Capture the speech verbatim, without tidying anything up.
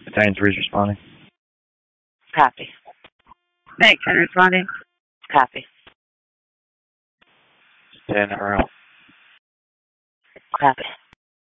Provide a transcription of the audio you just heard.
Battalion three is responding. Copy. Bank ten responding. Copy. ten are out. Copy.